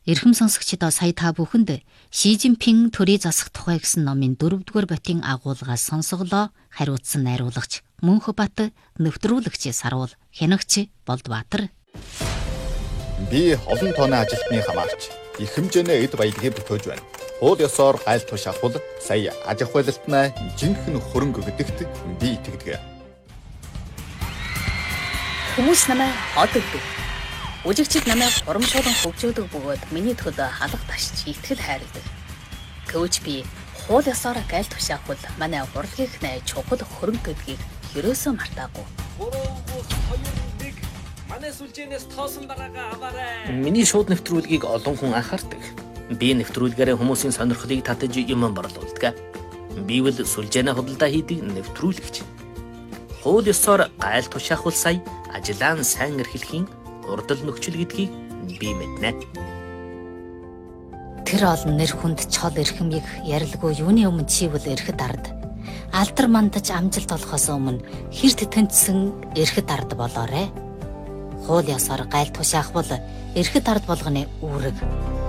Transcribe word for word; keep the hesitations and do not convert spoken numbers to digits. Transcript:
Эрхэм сонсогчдоо сая та бүхэнд Ши Жинпин төрийн засах тухай гэсэн номын дөрөвдүгээр ботын агуулгаас сонсголоо. Хариуцсан найруулагч Мөнхбат, нэвтрүүлэгч Саруул, хянагч Болдбаатар. Би олон тооны ажилтны хамаарч их хэмжээний эд баялагийг бүтээж байна. Хууль ёсоор гайл туш авахул сая аж ахуйлалтнаа жинхэнэ хөрөнгө гэдэгт би итгэдэг. Хүмүүс намайг од өгдөг. Үжигчид намайг урамшуулан хөгжөөдөг бөгөөд миний төлөө халах ташч итгэл хайрладаг. Гэвч би хууль ёсоор гайл туш авахул манай урлагийг найж чухал хөрөнгө гэдгийг ерөөсөө мартаагүй. Манай сүлжээнээс тоосон байгаагаа аваарай. Миний шууд нэвтрүүлгийг олон хүн анхаардаг. Би нэвтрүүлгээрээ хүмүүсийн сонирхлыг татаж юм борлуулдаг. Бивэл сүлжээнэ худалдаа хийдэг нэвтрүүлэгч. Хууль ёсоор гайл тушаахвал сая ажиллаан сайн эрхлэхийн урдал нөхцөл гэдгийг би мэднэ. Тэр олон нэр хүнд чол эрхэмийг ярилгүй юуны өмнө чивэл эрхэд ард. Алдар мандаж амжилт олохоос өмнө хэрт тэнцсэн эрхэд ард болоорой. Хууль ёсоор гайл тушаахвал эрхэд ард болгоны үүрэг.